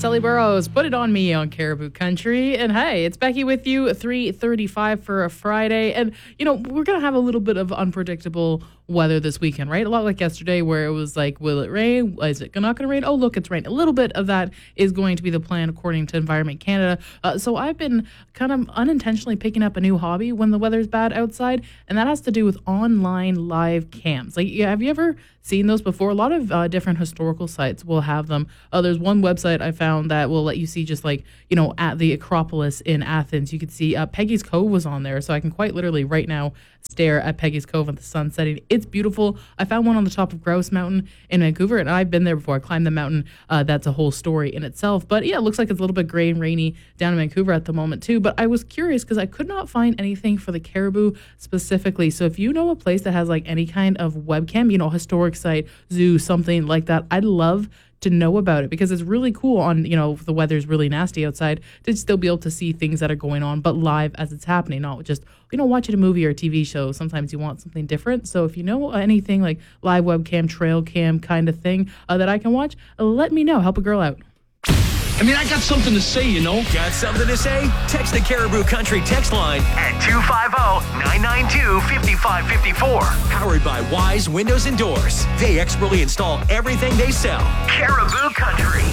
Sally Burrows, Put It On Me on Caribou Country. And hey, it's Becky with you, 3:35 for a Friday. And, we're going to have a little bit of unpredictable weather this weekend, right? A lot like yesterday where it was like, will it rain? Is it not going to rain? Oh, look, it's rain. A little bit of that is going to be the plan according to Environment Canada. So I've been kind of unintentionally picking up a new hobby when the weather's bad outside, and that has to do with online live cams. Like, have you ever seen those before? A lot of different historical sites will have them. There's one website I found that will let you see just like, at the Acropolis in Athens, you could see Peggy's Cove was on there. So I can quite literally right now stare at Peggy's Cove at the sun setting. It's beautiful. I found one on the top of Grouse Mountain in Vancouver, and I've been there before. I climbed the mountain. That's a whole story in itself. But yeah, it looks like it's a little bit gray and rainy down in Vancouver at the moment too. But I was curious because I could not find anything for the Caribou specifically. So if you know a place that has like any kind of webcam, historic site, zoo, something like that, I'd love to know about it because it's really cool on, if the weather's really nasty outside to still be able to see things that are going on, but live as it's happening, not just, watching a movie or a TV show. Sometimes you want something different. So if you know anything like live webcam, trail cam kind of thing that I can watch, let me know. Help a girl out. I got something to say, Got something to say? Text the Caribou Country text line at 250-992-5554. Powered by Wise Windows and Doors. They expertly install everything they sell. Caribou Country.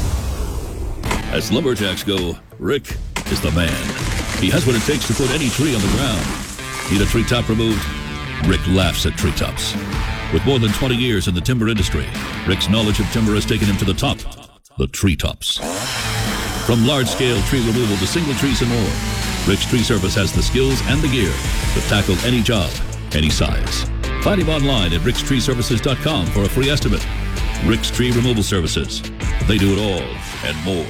As lumberjacks go, Rick is the man. He has what it takes to put any tree on the ground. Need a treetop removed? Rick laughs at treetops. With more than 20 years in the timber industry, Rick's knowledge of timber has taken him to the top. The treetops. From large-scale tree removal to single trees and more, Rick's Tree Service has the skills and the gear to tackle any job, any size. Find him online at rickstreeservices.com for a free estimate. Rick's Tree Removal Services. They do it all and more.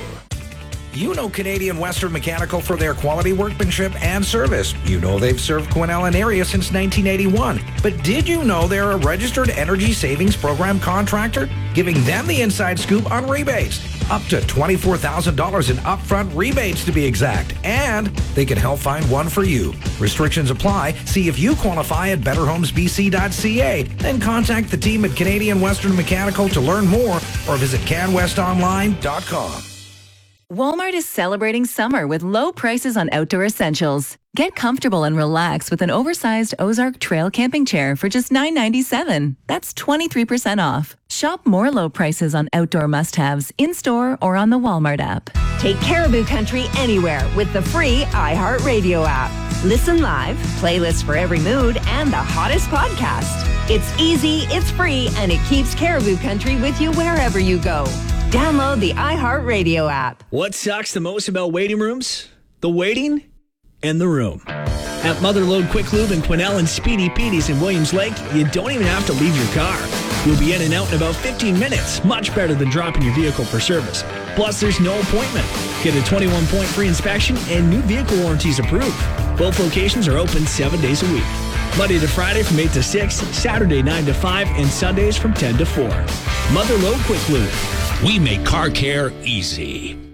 You know Canadian Western Mechanical for their quality workmanship and service. You know they've served Quesnel area since 1981. But did you know they're a registered energy savings program contractor? Giving them the inside scoop on rebates. Up to $24,000 in upfront rebates to be exact. And they can help find one for you. Restrictions apply. See if you qualify at betterhomesbc.ca. Then contact the team at Canadian Western Mechanical to learn more or visit canwestonline.com. Walmart is celebrating summer with low prices on outdoor essentials. Get comfortable and relax with an oversized Ozark Trail camping chair for just $9.97. That's 23% off. Shop more low prices on outdoor must-haves in-store or on the Walmart app. Take Caribou Country anywhere with the free iHeartRadio app. Listen live, playlists for every mood, and the hottest podcast. It's easy, it's free, and it keeps Caribou Country with you wherever you go. Download the iHeartRadio app. What sucks the most about waiting rooms? The waiting and the room. At Motherlode Quick Lube in Quesnel and Speedy Petey's in Williams Lake, you don't even have to leave your car. You'll be in and out in about 15 minutes, much better than dropping your vehicle for service. Plus, there's no appointment. Get a 21-point free inspection and new vehicle warranties approved. Both locations are open 7 days a week. Monday to Friday from 8 to 6, Saturday 9 to 5, and Sundays from 10 to 4. Motherlode Quick Lube. We make car care easy.